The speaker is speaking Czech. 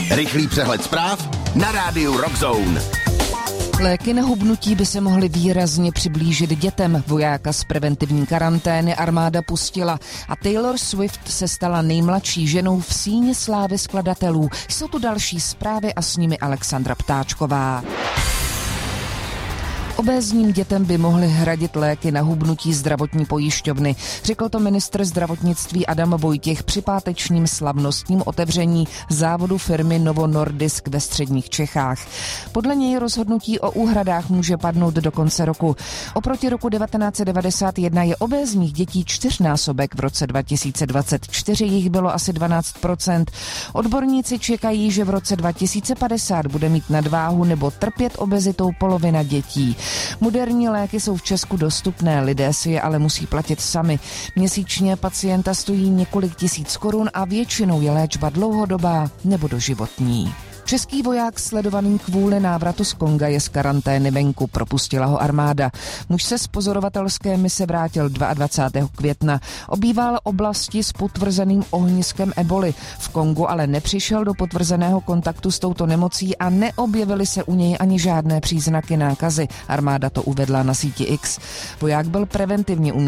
Rychlý přehled zpráv na rádiu Rock Zone. Léky na hubnutí by se mohly výrazně přiblížit dětem. Vojáka z preventivní karantény armáda pustila a Taylor Swift se stala nejmladší ženou v síni slávy skladatelů. Jsou tu další zprávy a s nimi Alexandra Ptáčková. Obézním dětem by mohly hradit léky na hubnutí zdravotní pojišťovny. Řekl to ministr zdravotnictví Adam Vojtěch při pátečním slavnostním otevření závodu firmy Novo Nordisk ve středních Čechách. Podle něj rozhodnutí o úhradách může padnout do konce roku. Oproti roku 1991 je obézních dětí čtyřnásobek. V roce 2024 jich bylo asi 12%. Odborníci čekají, že v roce 2050 bude mít nadváhu nebo trpět obezitou polovina dětí. Moderní léky jsou v Česku dostupné, lidé si je ale musí platit sami. Měsíčně pacienta stojí několik tisíc korun a většinou je léčba dlouhodobá nebo doživotní. Český voják sledovaný kvůli návratu z Konga je z karantény venku, propustila ho armáda. Muž se z pozorovatelské mise vrátil 22. května. Obýval oblasti s potvrzeným ohniskem eboli. V Kongu ale nepřišel do potvrzeného kontaktu s touto nemocí a neobjevily se u něj ani žádné příznaky nákazy. Armáda to uvedla na síti X. Voják byl preventivně